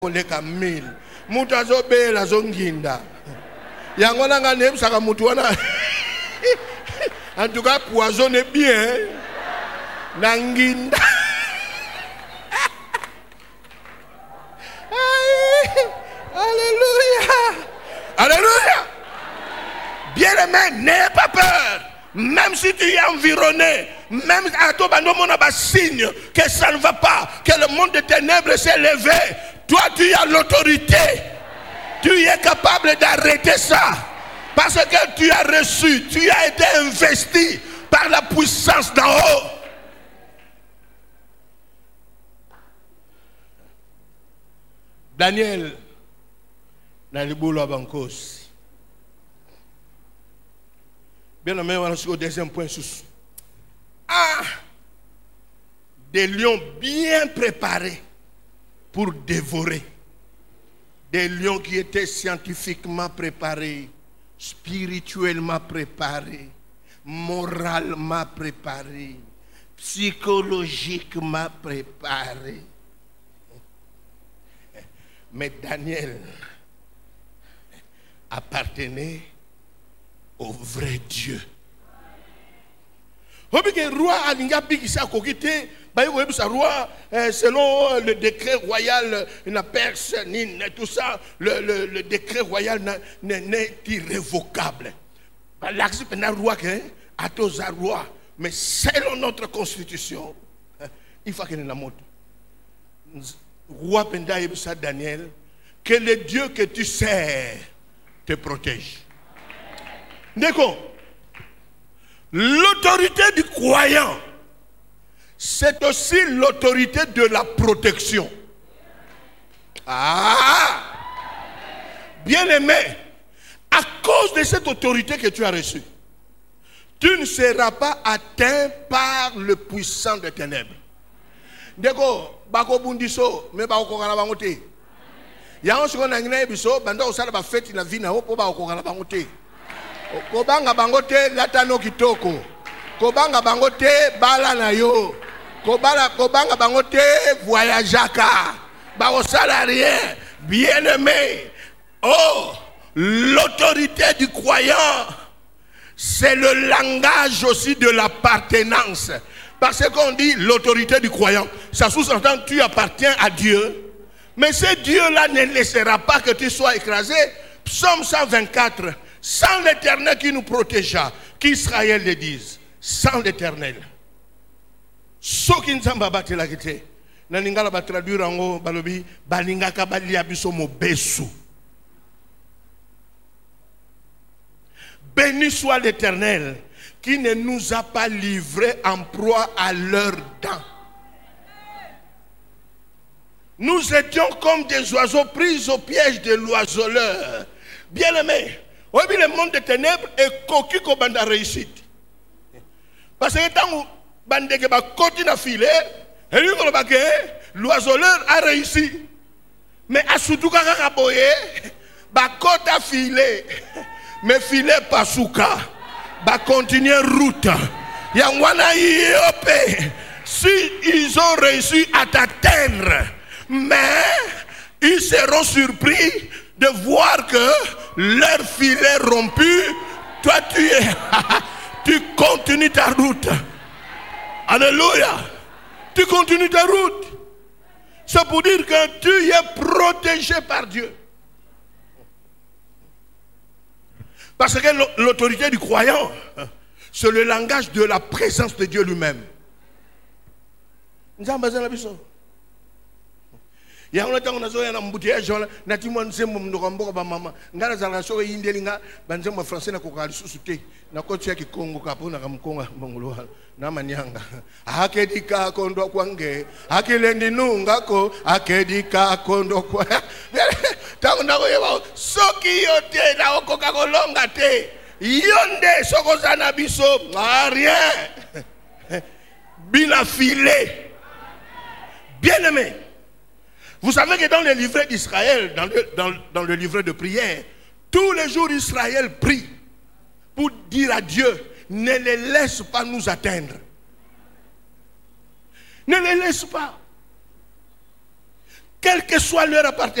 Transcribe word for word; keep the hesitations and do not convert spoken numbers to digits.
koleka mille mutu azobela zonginda yango nanga nebusaka mutu wana en tout cas poisonne bien nanginda. Alléluia, alléluia. Bien-aimé, n'aie pas peur. Même si tu es environné, même à toi, on a un signe que ça ne va pas, que le monde des ténèbres s'est levé. Toi, tu as l'autorité. Tu es capable d'arrêter ça. Parce que tu as reçu, tu as été investi par la puissance d'en haut. Daniel, dans le boulot à Bankos. Bien aimé, on va au deuxième point. Ah, des lions bien préparés pour dévorer. Des lions qui étaient scientifiquement préparés, spirituellement préparés, moralement préparés, psychologiquement préparés. Mais Daniel appartenait au vrai Dieu. Selon le décret royal, la Perse, tout ça, le, le, le décret royal n'est irrévocable. Mais selon notre constitution, il faut qu'il y ait la mode. Roi Penda Ebsa Daniel, que le Dieu que tu sers te protège. D'accord. L'autorité du croyant, c'est aussi l'autorité de la protection. Ah! Bien-aimé, à cause de cette autorité que tu as reçue, tu ne seras pas atteint par le puissant des ténèbres. D'accord. Bako bundiso me ba okokala bango te yango siko na ngina biso banda osala ba fete na vina opo ba okokala bango te ko banga bango te latano kitoko ko banga bango te bala na yo ko bala ko banga bango te voyageaka ba osala rien. Bien-aimé, oh, l'autorité du croyant, c'est le langage aussi de l'appartenance. Parce qu'on dit l'autorité du croyant, ça sous-entend que tu appartiens à Dieu. Mais ce Dieu-là ne laissera pas que tu sois écrasé. Psaume cent vingt-quatre, sans l'Éternel qui nous protégea, qu'Israël le dise, sans l'Éternel. Ce qui nous a battu la gueule, naninga la traduire en haut, balobi, balinga kabali abiso mo besu. Béni soit l'Éternel, qui ne nous a pas livrés en proie à leurs dents. Nous étions comme des oiseaux pris au piège de l'oiseleur. Bien-aimé, le monde des ténèbres est coquille comme la réussite. Parce que tant que ba côté na filé, l'oiseleur a réussi. Mais à Soutouka Kakaboye, ba côté a filé, mais filé pas souka. Va continuer route. Yangwana yope. Si ils ont réussi à t'atteindre, mais ils seront surpris de voir que leur filet rompu, toi tu es, tu continues ta route. Alléluia. Tu continues ta route. C'est pour dire que tu es protégé par Dieu. Parce que l'autorité du croyant, c'est le langage de la présence de Dieu lui-même. Nous avons besoin de la biso. Il y a un temps où nous avons un embouteillage, nous avons dit que nous avons un maman. Nous avons dit que nous avons un français qui est na kocha ya Kikongo kapona kamkonga mongolwa na manyanga akedika kondo kwange akilendi nungako akedika kondo kwa tangu ndako yeba soki yote na okoka kolonga te yonde sokozana biso rien bila filé. Bien-aimé, vous savez que dans le livret d'Israël, dans le, dans, dans le livret de prière, tous les jours Israël prie pour dire à Dieu, ne les laisse pas nous atteindre. Ne les laisse pas. quel que soit leur appartenance.